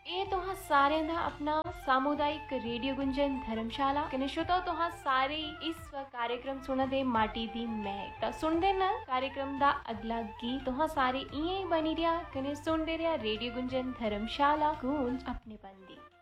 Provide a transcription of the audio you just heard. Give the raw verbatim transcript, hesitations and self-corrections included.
ਇਹ ਤੁਹਾਂ ਸਾਰਿਆਂ ਦਾ ਆਪਣਾ सामुदायिक रेडियो गुंजन धर्मशाला कने श्रोता तुहां सारे इस कार्यक्रम सुना दे माटी दी महक ता सुनदे ना कार्यक्रम दा अगला गीत तुहां सारे इयां ही बनी रिया कने सुनदे रिया रेडियो गुंजन धर्मशाला गूंज अपने बंदी।